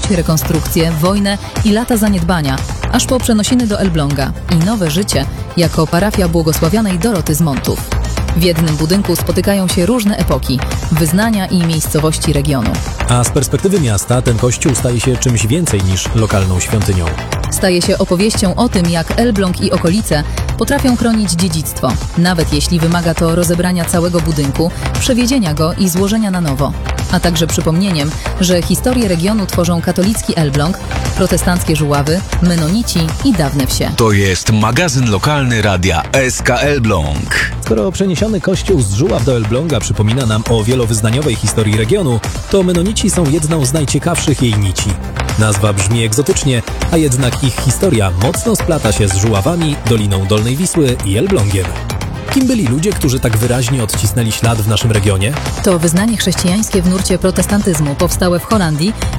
rekonstrukcję, wojnę i lata zaniedbania, aż po przenosiny do Elbląga i nowe życie jako parafia błogosławionej Doroty z Montów. W jednym budynku spotykają się różne epoki, wyznania i miejscowości regionu. A z perspektywy miasta ten kościół staje się czymś więcej niż lokalną świątynią. Staje się opowieścią o tym, jak Elbląg i okolice potrafią chronić dziedzictwo, nawet jeśli wymaga to rozebrania całego budynku, przewiezienia go i złożenia na nowo. A także przypomnieniem, że historię regionu tworzą katolicki Elbląg, protestanckie Żuławy, menonici i dawne wsie. To jest magazyn lokalny radia SK Elbląg. Skoro przeniesiony kościół z Żuław do Elbląga przypomina nam o wielowyznaniowej historii regionu, to menonici są jedną z najciekawszych jej nici. Nazwa brzmi egzotycznie, a jednak ich historia mocno splata się z Żuławami, Doliną Dolnej Wisły i Elblągiem. Kim byli ludzie, którzy tak wyraźnie odcisnęli ślad w naszym regionie? To wyznanie chrześcijańskie w nurcie protestantyzmu powstałe w Holandii w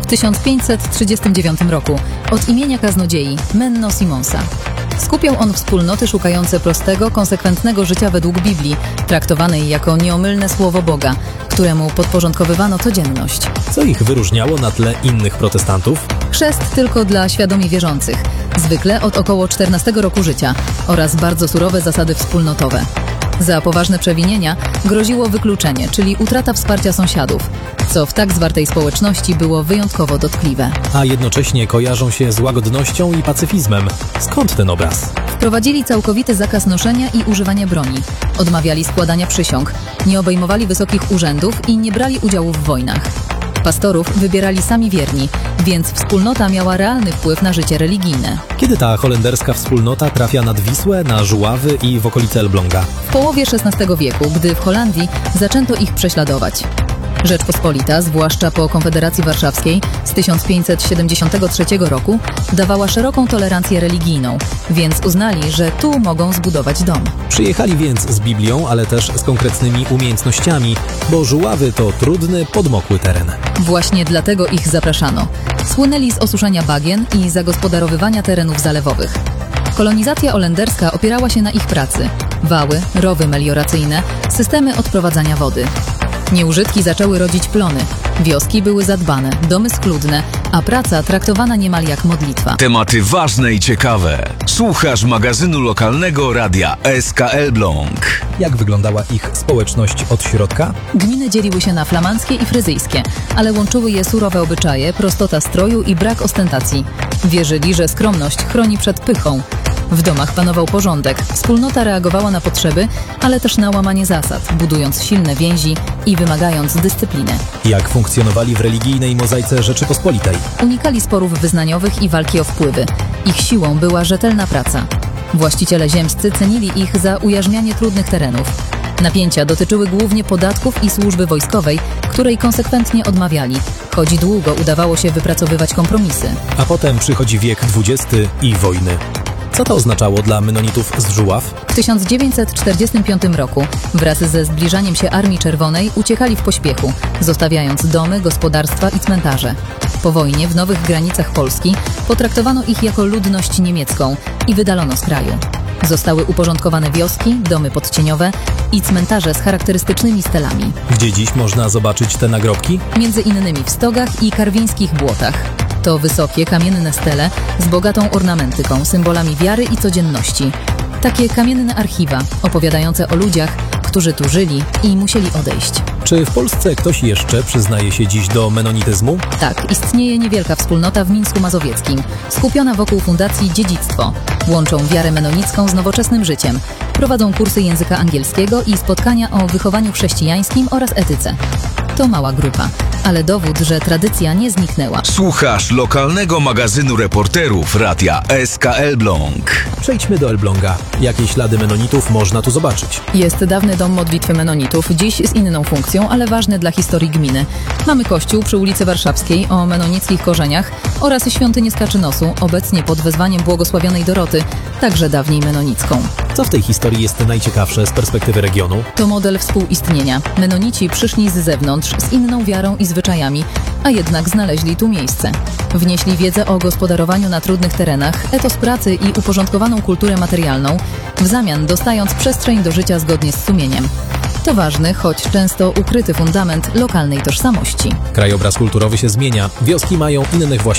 1539 roku od imienia kaznodziei Menno Simonsa. Skupiał on wspólnoty szukające prostego, konsekwentnego życia według Biblii, traktowanej jako nieomylne słowo Boga, któremu podporządkowywano codzienność. Co ich wyróżniało na tle innych protestantów? Chrzest tylko dla świadomie wierzących, zwykle od około 14 roku życia, oraz bardzo surowe zasady wspólnotowe. Za poważne przewinienia groziło wykluczenie, czyli utrata wsparcia sąsiadów, co w tak zwartej społeczności było wyjątkowo dotkliwe. A jednocześnie kojarzą się z łagodnością i pacyfizmem. Skąd ten obraz? Wprowadzili całkowity zakaz noszenia i używania broni, odmawiali składania przysiąg, nie obejmowali wysokich urzędów i nie brali udziału w wojnach. Pastorów wybierali sami wierni, więc wspólnota miała realny wpływ na życie religijne. Kiedy ta holenderska wspólnota trafia nad Wisłę, na Żuławy i w okolice Elbląga? W połowie XVI wieku, gdy w Holandii zaczęto ich prześladować. Rzeczpospolita, zwłaszcza po Konfederacji Warszawskiej z 1573 roku, dawała szeroką tolerancję religijną, więc uznali, że tu mogą zbudować dom. Przyjechali więc z Biblią, ale też z konkretnymi umiejętnościami, bo Żuławy to trudny, podmokły teren. Właśnie dlatego ich zapraszano. Słynęli z osuszania bagien i zagospodarowywania terenów zalewowych. Kolonizacja holenderska opierała się na ich pracy. Wały, rowy melioracyjne, systemy odprowadzania wody. Nieużytki zaczęły rodzić plony. Wioski były zadbane, domy schludne, a praca traktowana niemal jak modlitwa. Tematy ważne i ciekawe. Słuchasz magazynu lokalnego radia SK Elbląg. Jak wyglądała ich społeczność od środka? Gminy dzieliły się na flamandzkie i fryzyjskie, ale łączyły je surowe obyczaje, prostota stroju i brak ostentacji. Wierzyli, że skromność chroni przed pychą. W domach panował porządek, wspólnota reagowała na potrzeby, ale też na łamanie zasad, budując silne więzi i wymagając dyscypliny. Jak funkcjonowali w religijnej mozaice Rzeczypospolitej? Unikali sporów wyznaniowych i walki o wpływy. Ich siłą była rzetelna praca. Właściciele ziemscy cenili ich za ujarzmianie trudnych terenów. Napięcia dotyczyły głównie podatków i służby wojskowej, której konsekwentnie odmawiali, choć długo udawało się wypracowywać kompromisy. A potem przychodzi wiek XX i wojny. Co to oznaczało dla menonitów z Żuław? W 1945 roku wraz ze zbliżaniem się Armii Czerwonej uciekali w pośpiechu, zostawiając domy, gospodarstwa i cmentarze. Po wojnie w nowych granicach Polski potraktowano ich jako ludność niemiecką i wydalono z kraju. Zostały uporządkowane wioski, domy podcieniowe i cmentarze z charakterystycznymi stelami. Gdzie dziś można zobaczyć te nagrobki? Między innymi w Stogach i Karwińskich Błotach. To wysokie, kamienne stele z bogatą ornamentyką, symbolami wiary i codzienności. Takie kamienne archiwa opowiadające o ludziach, którzy tu żyli i musieli odejść. Czy w Polsce ktoś jeszcze przyznaje się dziś do menonityzmu? Tak, istnieje niewielka wspólnota w Mińsku Mazowieckim, skupiona wokół Fundacji Dziedzictwo. Łączą wiarę menonicką z nowoczesnym życiem. Prowadzą kursy języka angielskiego i spotkania o wychowaniu chrześcijańskim oraz etyce. To mała grupa, ale dowód, że tradycja nie zniknęła. Słuchasz lokalnego magazynu reporterów radia SK Elbląg. Przejdźmy do Elbląga. Jakie ślady menonitów można tu zobaczyć? Jest dawny dom modlitwy menonitów, dziś z inną funkcją, ale ważny dla historii gminy. Mamy kościół przy ulicy Warszawskiej o menonickich korzeniach oraz świątynię Skaczynosu, obecnie pod wezwaniem błogosławionej Doroty, także dawniej menonicką. Co w tej historii jest najciekawsze z perspektywy regionu? To model współistnienia. Menonici przyszli z zewnątrz z inną wiarą i zwyczajami, a jednak znaleźli tu miejsce. Wnieśli wiedzę o gospodarowaniu na trudnych terenach, etos pracy i uporządkowaną kulturę materialną, w zamian dostając przestrzeń do życia zgodnie z sumieniem. To ważny, choć często ukryty fundament lokalnej tożsamości. Krajobraz kulturowy się zmienia, wioski mają innych właścicieli.